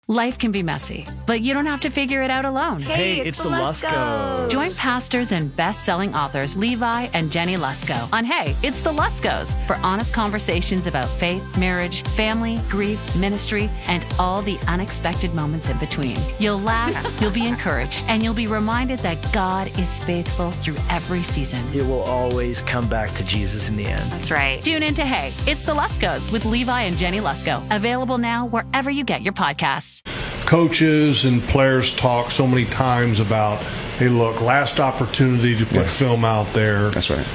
Life can be messy, but you don't have to figure it out alone. Hey, it's the Luskos. Join pastors and best-selling authors Levi and Jenny Lusko on Hey, It's the Luskos for honest conversations about faith, marriage, family, grief, ministry, and all the unexpected moments in between. You'll laugh, you'll be encouraged, and you'll be reminded that God is faithful through every season. It will always come back to Jesus in the end. That's right. Tune in to Hey, It's the Luskos with Levi and Jenny Lusko. Available now wherever you get your podcasts. Coaches and players talk so many times about, hey, look, last opportunity to put film out there. That's right.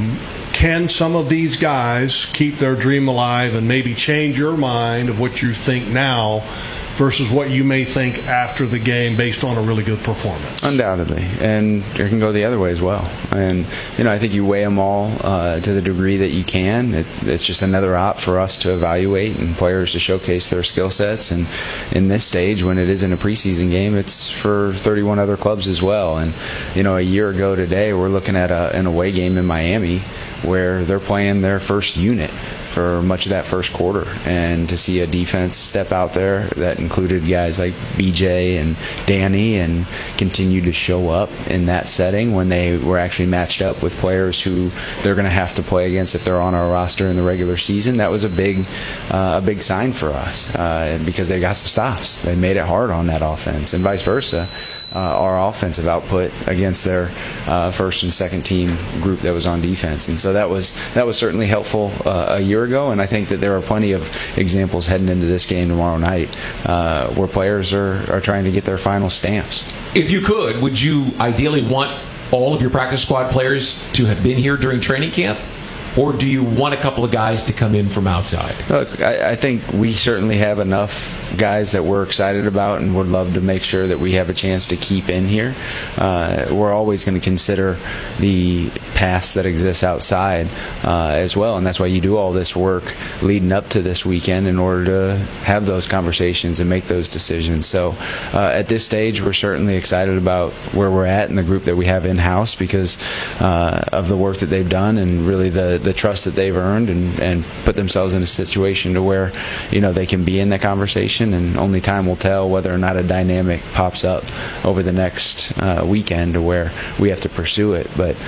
Can some of these guys keep their dream alive and maybe change your mind of what you think now versus what you may think after the game based on a really good performance? Undoubtedly. And it can go the other way as well. And, I think you weigh them all to the degree that you can. It's just another op for us to evaluate and players to showcase their skill sets. And in this stage, when it isn't a preseason game, it's for 31 other clubs as well. And, a year ago today, we're looking at an away game in Miami where they're playing their first unit for much of that first quarter, and to see a defense step out there that included guys like BJ and Danny and continue to show up in that setting when they were actually matched up with players who they're going to have to play against if they're on our roster in the regular season, that was a big sign for us because they got some stops. They made it hard on that offense, and vice versa. Our offensive output against their first and second team group that was on defense, and so that was certainly helpful a year ago. And I think that there are plenty of examples heading into this game tomorrow night where players are trying to get their final stamps. If you could, would you ideally want all of your practice squad players to have been here during training camp? Or do you want a couple of guys to come in from outside? Look, I think we certainly have enough guys that we're excited about and would love to make sure that we have a chance to keep in here. We're always going to consider the past that exists outside as well, and that's why you do all this work leading up to this weekend in order to have those conversations and make those decisions. So at this stage, we're certainly excited about where we're at and the group that we have in-house because of the work that they've done and really the trust that they've earned and put themselves in a situation to where they can be in that conversation, and only time will tell whether or not a dynamic pops up over the next weekend to where we have to pursue it. But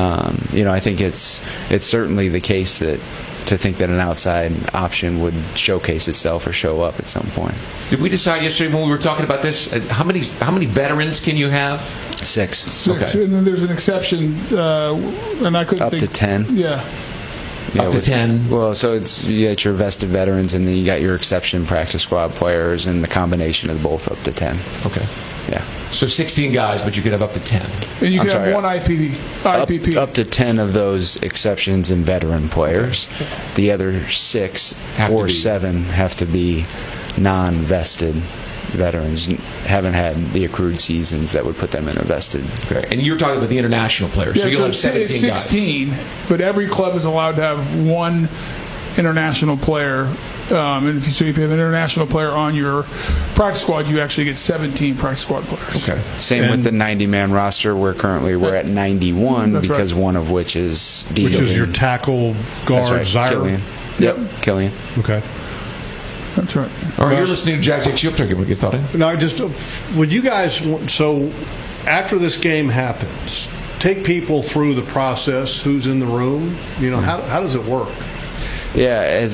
I think it's certainly the case that to think that an outside option would showcase itself or show up at some point. Did we decide yesterday when we were talking about this, how many veterans can you have? Six. Okay. And then there's an exception, and I couldn't think. Up to 10. Yeah. Up to 10. Well, so you got your vested veterans, and then you got your exception practice squad players, and the combination of both up to 10. Okay. Yeah. So 16 guys, but you could have up to 10. And you could have one IPP. Up to 10 of those exceptions and veteran players. Okay. The other 6 or 7 have to be non-vested veterans, haven't had the accrued seasons that would put them in a vested. Okay. And you're talking about the international players. Yeah, so you'll have 17 it's 16, guys. But every club is allowed to have one international player. And if you have an international player on your practice squad, you actually get 17 practice squad players. Okay. Same with the 90-man roster. We're at 91 because one of which is which is your tackle guard, Zaire. Killian. Yep, Killian. Okay. That's right. All right, you're listening to Jack Shield. What your thought in? No, would you guys, so after this game happens, take people through the process, who's in the room? How does it work? Yeah, as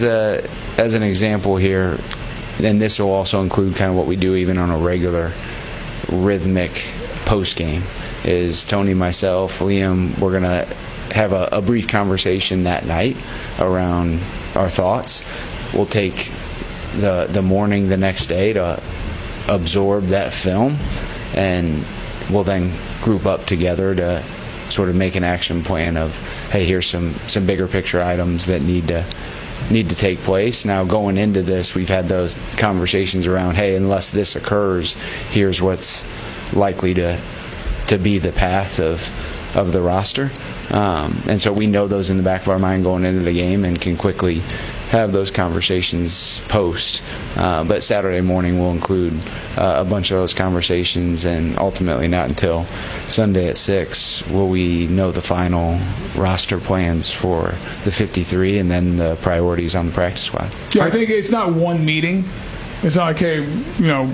an example here, and this will also include kind of what we do even on a regular rhythmic post game, is Tony, myself, Liam, we're going to have a brief conversation that night around our thoughts. We'll take the morning the next day to absorb that film, and we'll then group up together to sort of make an action plan of, hey, here's some bigger picture items that need to take place. Now, going into this, we've had those conversations around, hey, unless this occurs, here's what's likely to be the path of the roster. And so we know those in the back of our mind going into the game and can quickly have those conversations post. But Saturday morning will include a bunch of those conversations, and ultimately not until Sunday at 6 will we know the final roster plans for the 53 and then the priorities on the practice squad. Yeah, I think it's not one meeting. It's not like, hey,